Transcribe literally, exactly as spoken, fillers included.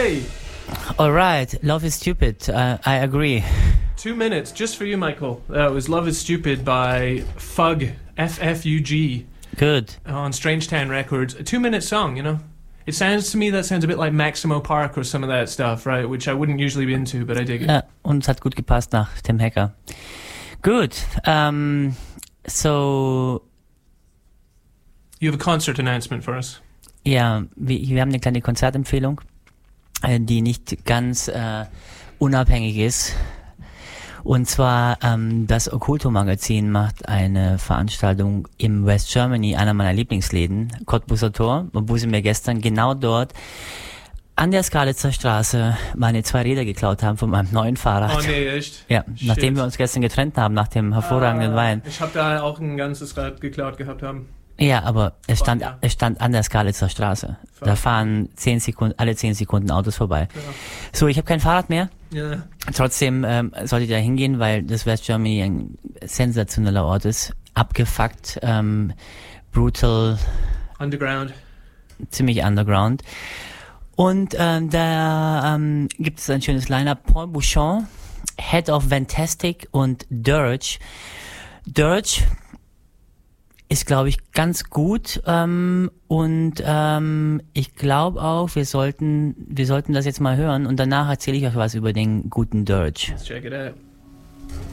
say. All right, Love is Stupid. Uh, I agree. Two minutes, just for you, Michael. That was Love is Stupid by Fug, F F U G. Good. On Strange Town Records. A two-minute song, you know? It sounds to me, that sounds a bit like Maximo Park or some of that stuff, right? Which I wouldn't usually be into, but I dig it. Ja, und es hat gut gepasst nach Tim Hacker. Gut. Um, so... You have a concert announcement for us. Ja, wir, wir haben eine kleine Konzertempfehlung, äh, die nicht ganz äh, unabhängig ist. Und zwar ähm, das Occulto-Magazin macht eine Veranstaltung im West Germany, einer meiner Lieblingsläden, Cottbuser Tor, wo sie mir gestern genau dort an der Skalitzer Straße meine zwei Räder geklaut haben von meinem neuen Fahrrad. Oh nee, echt? Ja, Shit. Nachdem wir uns gestern getrennt haben, nach dem hervorragenden ah, Wein. Ich habe da auch ein ganzes Rad geklaut gehabt haben. Ja, aber es stand, ja. es stand an der Skalitzer Straße. Fuck. Da fahren zehn Sekunden, alle zehn Sekunden Autos vorbei. Ja. So, ich habe kein Fahrrad mehr. Ja. Trotzdem ähm, solltet ihr da hingehen, weil das West Germany ein sensationeller Ort ist. Abgefuckt, ähm, brutal, Underground. ziemlich underground. Und ähm, da ähm, gibt es ein schönes Line-Up. Paul Bouchon, Head of Fantastic und Dirge. Dirge ist, glaube ich, ganz gut ähm, und ähm, ich glaube auch, wir sollten wir sollten das jetzt mal hören und danach erzähle ich euch was über den guten Dirge. Let's check it out.